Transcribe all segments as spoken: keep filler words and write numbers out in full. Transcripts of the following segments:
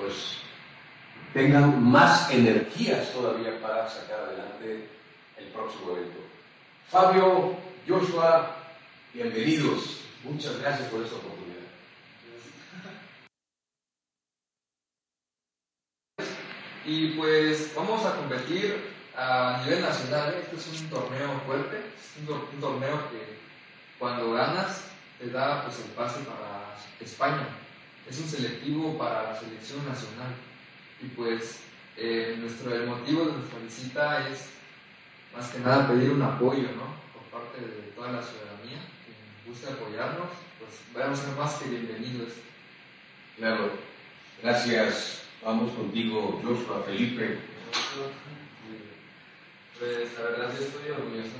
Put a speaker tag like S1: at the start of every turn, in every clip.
S1: pues tengan más energías todavía para sacar adelante el próximo evento. Fabio, Joshua, bienvenidos. Muchas gracias por esta oportunidad.
S2: Y pues vamos a competir a nivel nacional. Este es un torneo fuerte, es un, tor un torneo que cuando ganas te da pues el pase para España. Es un selectivo para la selección nacional. Y pues eh, nuestro, el motivo de nuestra visita es más que nada pedir un apoyo, ¿no? Por parte de toda la ciudadanía que guste apoyarnos, pues vamos a ser más que bienvenidos.
S1: Claro, gracias. Vamos contigo, Joshua, Felipe.
S3: Pues la verdad yo estoy orgulloso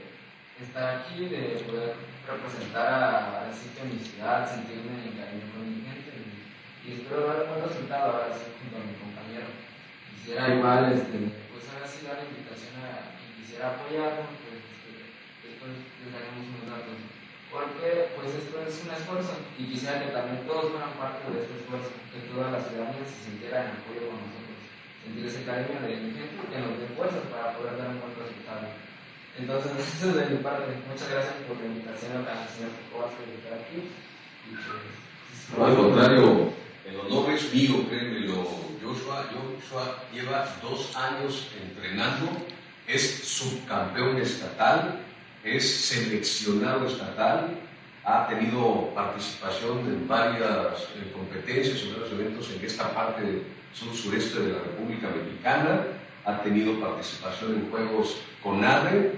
S3: de estar aquí, de poder representar a, decir que mi ciudad, sentirme en cariño con mi gente y, y espero dar un buen resultado ahora sí junto a mi compañero. Quisiera igual, este, pues ahora sí dar la invitación a quien quisiera apoyarnos, pues este, después les daremos unos datos. Porque pues esto es un esfuerzo y quisiera que también todos fueran parte de este esfuerzo, que toda la ciudadanía se sintiera en apoyo con nosotros, sentir ese cariño de mi gente que nos dé fuerzas para poder dar un buen resultado. Entonces, eso es de mi parte. Muchas gracias por la invitación al señor Coas de estar aquí. Y pues,
S1: no, al contrario, el honor es mío, créemelo, Joshua. Joshua lleva dos años entrenando, es subcampeón estatal, es seleccionado estatal, ha tenido participación en varias en competencias, en varios eventos en esta parte del sur-sureste de la República Mexicana, ha tenido participación en Juegos CONADE,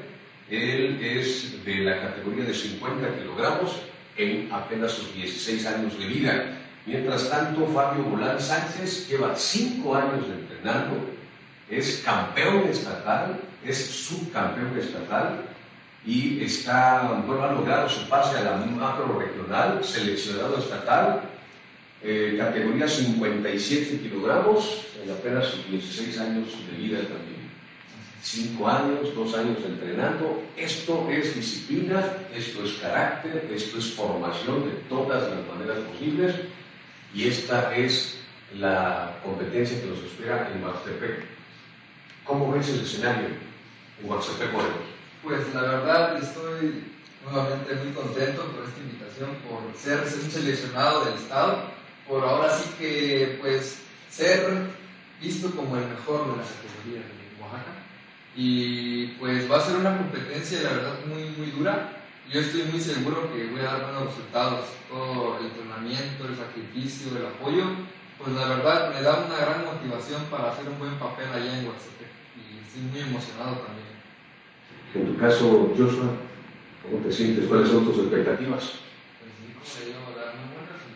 S1: él es de la categoría de cincuenta kilogramos en apenas sus dieciséis años de vida. Mientras tanto, Fabio Bolán Sánchez lleva cinco años entrenando, es campeón estatal, es subcampeón estatal, y está, bueno, ha logrado su pase a la macro regional, seleccionado estatal, eh, categoría cincuenta y siete kilogramos, en apenas sus dieciséis años de vida también. cinco años, dos años entrenando. Esto es disciplina, esto es carácter, esto es formación de todas las maneras posibles, y esta es la competencia que nos espera en Huastepec. ¿Cómo ves el escenario en Huastepec, Morelos?
S2: Pues la verdad estoy nuevamente muy contento por esta invitación, por ser un seleccionado del estado, por ahora sí que pues ser visto como el mejor de la categoría de Oaxaca, y pues va a ser una competencia la verdad muy muy dura. Yo estoy muy seguro que voy a dar buenos resultados. Todo el entrenamiento, el sacrificio, el apoyo, pues la verdad me da una gran motivación para hacer un buen papel allá en Huastepec, y estoy muy emocionado también.
S1: En tu caso, Joshua, ¿cómo te sientes? ¿Cuáles son tus expectativas?